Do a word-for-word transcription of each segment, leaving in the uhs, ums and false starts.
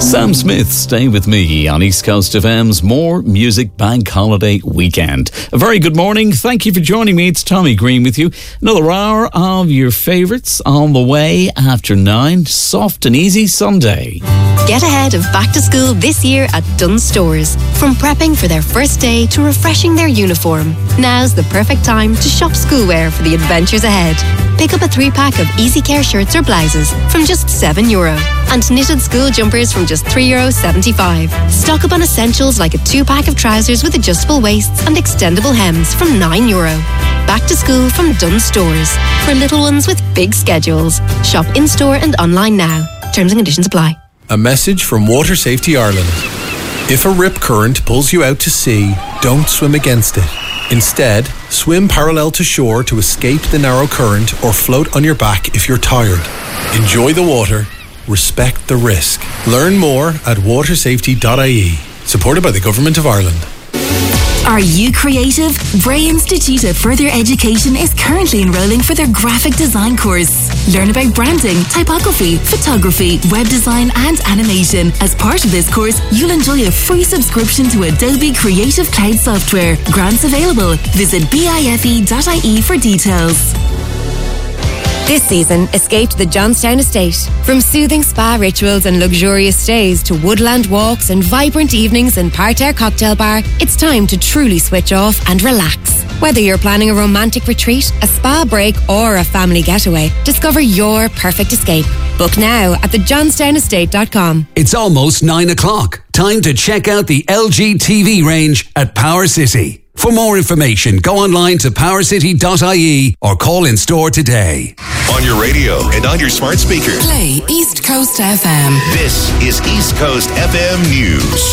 Sam Smith, stay with me on East Coast F M's More Music Bank Holiday Weekend. A very good morning. Thank you for joining me. It's Tommy Green with you. Another hour of your favourites on the way after nine. Soft and easy Sunday. Get ahead of back to school this year at Dunnes Stores. From prepping for their first day to refreshing their uniform, now's the perfect time to shop schoolwear for the adventures ahead. Pick up a three-pack of Easy Care shirts or blouses from just seven euro and knitted school jumpers from just three euro seventy-five. Stock up on essentials like a two-pack of trousers with adjustable waists and extendable hems from nine euro. Back to school from Dunnes Stores. For little ones with big schedules. Shop in-store and online now. Terms and conditions apply. A message from Water Safety Ireland. If a rip current pulls you out to sea, don't swim against it. Instead, swim parallel to shore to escape the narrow current or float on your back if you're tired. Enjoy the water. Respect the risk. Learn more at water safety dot I E. Supported by the Government of Ireland. Are you creative? Bray Institute of Further Education is currently enrolling for their graphic design course. Learn about branding, typography, photography, web design and animation. As part of this course, you'll enjoy a free subscription to Adobe Creative Cloud software. Grants available. Visit bife dot I E for details. This season, escape to the Johnstown Estate. From soothing spa rituals and luxurious stays to woodland walks and vibrant evenings in Parterre Cocktail Bar, it's time to truly switch off and relax. Whether you're planning a romantic retreat, a spa break or a family getaway, discover your perfect escape. Book now at the johnstown estate dot com. It's almost nine o'clock. Time to check out the L G T V range at Power City. For more information, go online to power city dot I E or call in store today. On your radio and on your smart speaker. Play East Coast F M. This is East Coast F M News.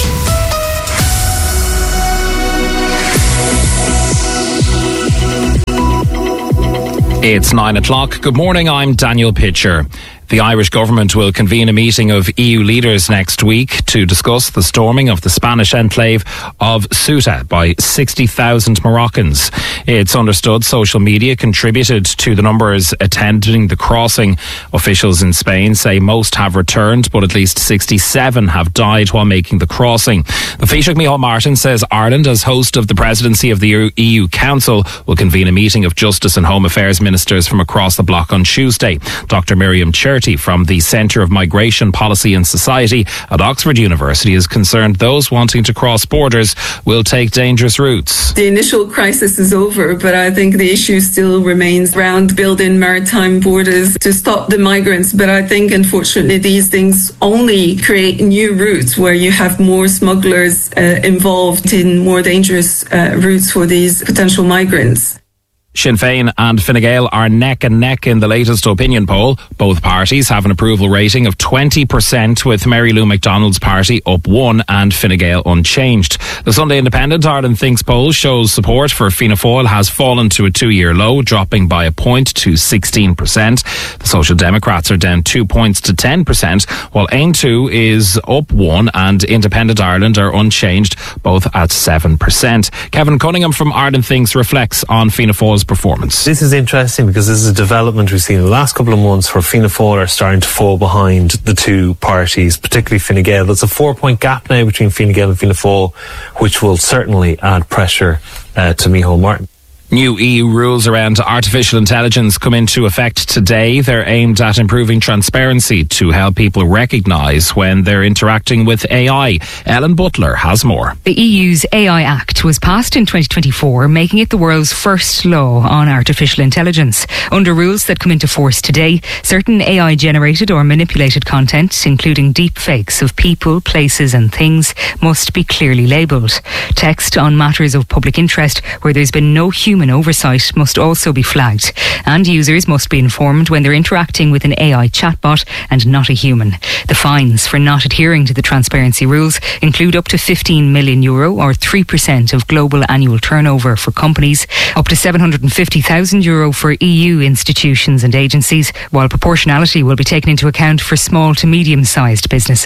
It's nine o'clock. Good morning, I'm Daniel Pitcher. The Irish government will convene a meeting of E U leaders next week to discuss the storming of the Spanish enclave of Ceuta by sixty thousand Moroccans. It's understood social media contributed to the numbers attending the crossing. Officials in Spain say most have returned, but at least sixty-seven have died while making the crossing. The Taoiseach Micheál Martin says Ireland, as host of the presidency of the E U Council, will convene a meeting of Justice and Home Affairs ministers from across the bloc on Tuesday. Doctor Miriam Cherty from the Centre of Migration Policy and Society at Oxford University is concerned those wanting to cross borders will take dangerous routes. The initial crisis is over, but I think the issue still remains around building maritime borders to stop the migrants. But I think, unfortunately, these things only create new routes where you have more smugglers uh, involved in more dangerous uh, routes for these potential migrants. Sinn Féin and Fine Gael are neck and neck in the latest opinion poll. Both parties have an approval rating of twenty percent, with Mary Lou McDonald's party up one and Fine Gael unchanged. The Sunday Independent Ireland Thinks poll shows support for Fianna Fáil has fallen to a two-year low, dropping by a point to sixteen percent. The Social Democrats are down two points to ten percent, while Ain two is up one and Independent Ireland are unchanged, both at seven percent. Kevin Cunningham from Ireland Thinks reflects on Fianna Fáil's performance. This is interesting because this is a development we've seen in the last couple of months where Fianna Fáil are starting to fall behind the two parties, particularly Fine Gael. There's a four-point gap now between Fine Gael and Fianna Fáil, which will certainly add pressure uh, to Micheál Martin. New E U rules around artificial intelligence come into effect today. They're aimed at improving transparency to help people recognise when they're interacting with A I. Ellen Butler has more. The E U's A I Act was passed in twenty twenty-four, making it the world's first law on artificial intelligence. Under rules that come into force today, certain A I-generated or manipulated content, including deep fakes of people, places and things, must be clearly labelled. Text on matters of public interest where there's been no human Human oversight must also be flagged, and users must be informed when they're interacting with an A I chatbot and not a human. The fines for not adhering to the transparency rules include up to fifteen million euro or three percent of global annual turnover for companies, up to seven hundred fifty thousand euro for E U institutions and agencies, while proportionality will be taken into account for small to medium-sized businesses.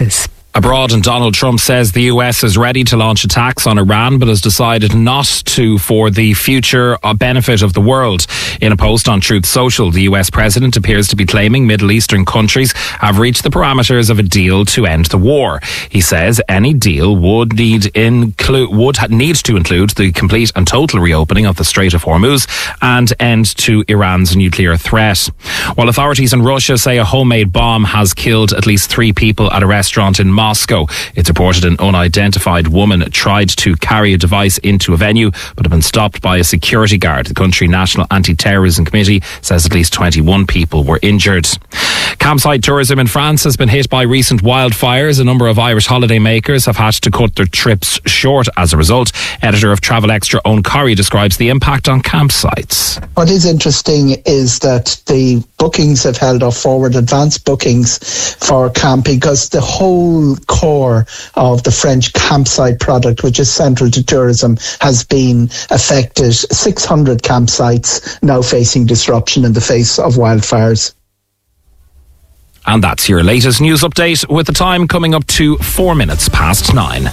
Abroad, and Donald Trump says the U S is ready to launch attacks on Iran, but has decided not to for the future benefit of the world. In a post on Truth Social, the U S president appears to be claiming Middle Eastern countries have reached the parameters of a deal to end the war. He says any deal would need include would need to include the complete and total reopening of the Strait of Hormuz and end to Iran's nuclear threat. While authorities in Russia say a homemade bomb has killed at least three people at a restaurant in Moscow. It's reported an unidentified woman tried to carry a device into a venue but had been stopped by a security guard. The country National Anti-Terrorism Committee says at least twenty-one people were injured. Campsite tourism in France has been hit by recent wildfires. A number of Irish holidaymakers have had to cut their trips short as a result. Editor of Travel Extra, Owen Corrie, describes the impact on campsites. What is interesting is that the bookings have held off forward, advanced bookings for camping, because the whole core of the French campsite product, which is central to tourism, has been affected. six hundred campsites now facing disruption in the face of wildfires. And that's your latest news update, with the time coming up to four minutes past nine.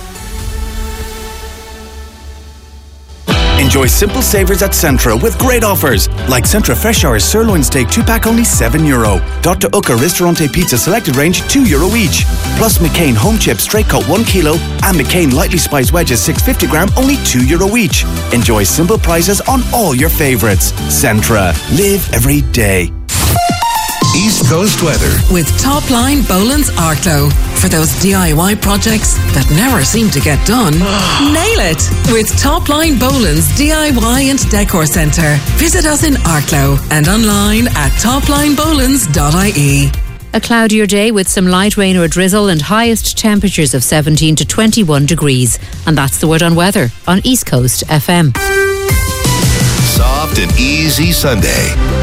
Enjoy simple savers at Centra with great offers, like Centra Fresh Hours Sirloin Steak two pack only seven euro. Doctor Ucca Ristorante Pizza Selected Range two euro each. Plus McCain Home Chips Straight Cut one kilo and McCain Lightly Spiced Wedges six hundred fifty gram only two euro each. Enjoy simple prices on all your favourites. Centra. Live every day. East Coast weather with Top Line Boland's Arklow. For those D I Y projects that never seem to get done, nail it with Top Line Boland's D I Y and Decor Centre. Visit us in Arklow and online at top line bolands dot I E. A cloudier day with some light rain or drizzle and highest temperatures of seventeen to twenty-one degrees. And that's the word on weather on East Coast F M. Soft and easy Sunday.